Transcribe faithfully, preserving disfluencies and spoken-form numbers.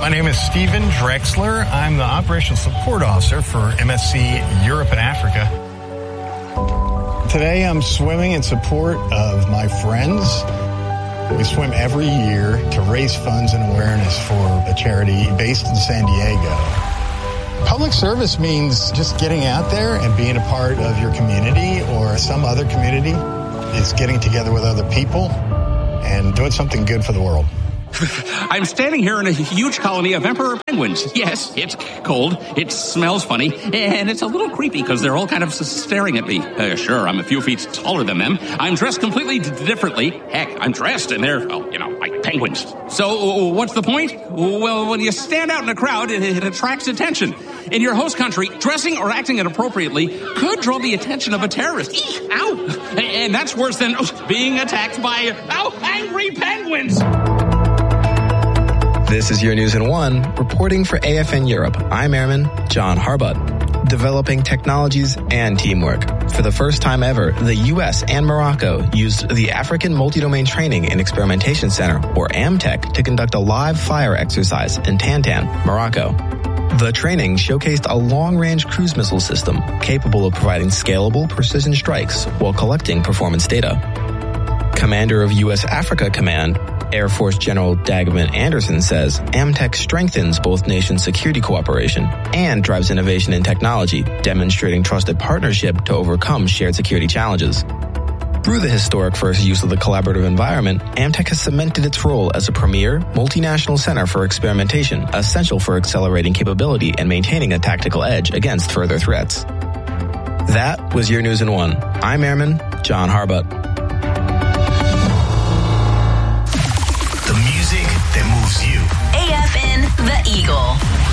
My name is Steven Drexler. I'm the Operational Support Officer for M S C Europe and Africa. Today I'm swimming in support of my friends. We swim every year to raise funds and awareness for a charity based in San Diego. Public service means just getting out there and being a part of your community or some other community. It's getting together with other people and doing something good for the world. I'm standing here in a huge colony of emperor penguins. Yes, it's cold, it smells funny, and it's a little creepy because they're all kind of staring at me. Uh, sure, I'm a few feet taller than them. I'm dressed completely d- differently. Heck, I'm dressed and they're, well, you know, like penguins. So what's the point? Well, when you stand out in a crowd, it, it attracts attention. In your host country, dressing or acting inappropriately could draw the attention of a terrorist. Eek, ow! And that's worse than being attacked by, ow, angry penguins! This is Your News in One, reporting for A F N Europe. I'm Airman John Harbutt. Developing technologies and teamwork. For the first time ever, the U S and Morocco used the African Multi-Domain Training and Experimentation Center, or AMTEC, to conduct a live fire exercise in Tantan, Morocco. The training showcased a long-range cruise missile system capable of providing scalable precision strikes while collecting performance data. Commander of U S Africa Command, Air Force General Dagobert Anderson, says AMTEC strengthens both nations' security cooperation and drives innovation in technology, demonstrating trusted partnership to overcome shared security challenges. Through the historic first use of the collaborative environment, AMTEC has cemented its role as a premier, multinational center for experimentation, essential for accelerating capability and maintaining a tactical edge against further threats. That was Your News in One. I'm Airman John Harbutt.